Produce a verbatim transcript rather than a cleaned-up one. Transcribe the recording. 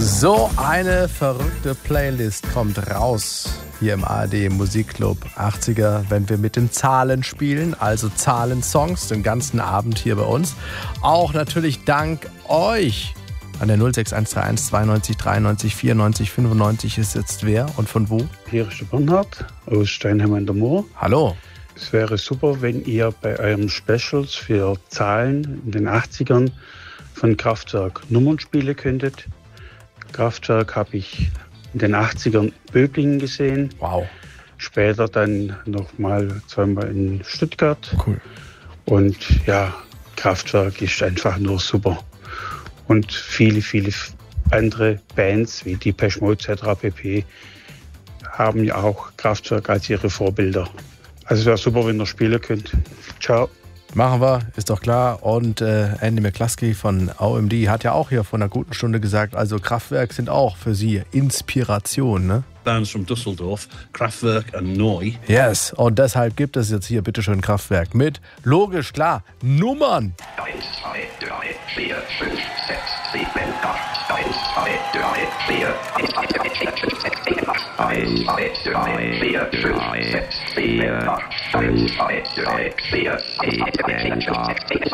So eine verrückte Playlist kommt raus hier im A R D Musikclub achtziger, wenn wir mit den Zahlen spielen, also Zahlensongs den ganzen Abend hier bei uns. Auch natürlich dank euch. An der null sechs eins drei eins zweiundneunzig dreiundneunzig vierundneunzig fünfundneunzig ist jetzt wer und von wo? Hier ist der Bernhard aus Steinheim an der Moor. Hallo. Es wäre super, wenn ihr bei eurem Specials für Zahlen in den achtzigern von Kraftwerk Nummern spielen könntet. Kraftwerk habe ich in den achtzigern Böblingen gesehen. Wow. Später dann nochmal zweimal in Stuttgart. Cool. Und ja, Kraftwerk ist einfach nur super. Und viele, viele andere Bands wie Depeche Mode et cetera pp. Haben ja auch Kraftwerk als ihre Vorbilder. Also es wäre super, wenn ihr spielen könnt. Ciao. Machen wir, ist doch klar. Und äh, Andy McCluskey von O M D hat ja auch hier vor einer guten Stunde gesagt, also Kraftwerk sind auch für Sie Inspiration, ne? Bands from Düsseldorf, Kraftwerk und Neu. Yes, und deshalb gibt es jetzt hier bitteschön Kraftwerk mit, logisch, klar, Nummern. eins, zwei, drei, vier, fünf, sechs, sieben, acht. eins, zwei, drei, vier, eins, zwei, drei, vier, fünf, sechs, sieben, acht. eins, zwei, drei, vier, fünf, sechs, sieben, acht. eins, zwei, drei, vier, eins, zwei, drei, vier, fünf, sechs, sieben,